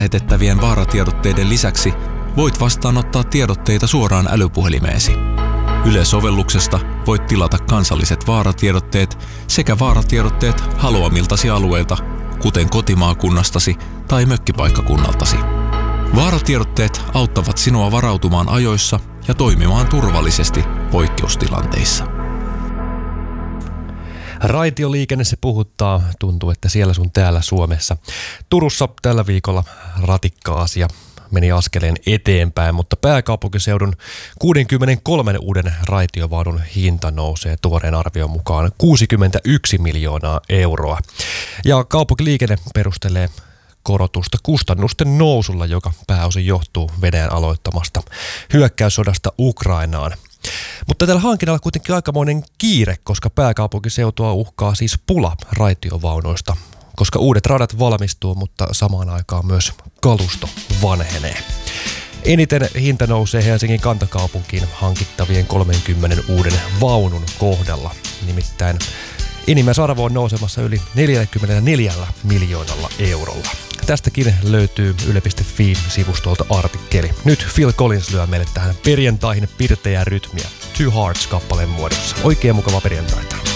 lähetettävien vaaratiedotteiden lisäksi voit vastaanottaa tiedotteita suoraan älypuhelimeesi. Yle-sovelluksesta voit tilata kansalliset vaaratiedotteet sekä vaaratiedotteet haluamiltasi alueilta, kuten kotimaakunnastasi tai mökkipaikkakunnaltasi. Vaaratiedotteet auttavat sinua varautumaan ajoissa ja toimimaan turvallisesti poikkeustilanteissa. Raitioliikenne se puhuttaa, tuntuu, että siellä sun täällä Suomessa. Turussa tällä viikolla ratikka-asia meni askeleen eteenpäin, mutta pääkaupunkiseudun 63 uuden raitiovaunun hinta nousee tuoreen arvion mukaan 61 miljoonaa euroa. Ja kaupunkiliikenne perustelee korotusta kustannusten nousulla, joka pääosin johtuu Venäjän aloittamasta hyökkäyssodasta Ukrainaan. Mutta tällä hankinnalla kuitenkin aikamoinen kiire, koska pääkaupunkiseutua uhkaa siis pula raitiovaunoista, koska uudet radat valmistuu, mutta samaan aikaan myös kalusto vanhenee. Eniten hinta nousee Helsingin kantakaupunkiin hankittavien 30 uuden vaunun kohdalla. Nimittäin enimmäisarvo on nousemassa yli 44 miljoonalla eurolla. Tästäkin löytyy yle.fi-sivustolta artikkeli. Nyt Phil Collins lyö meille tähän perjantaihin pirteää rytmiä Two Hearts -kappaleen muodossa. Oikein mukava perjantaita.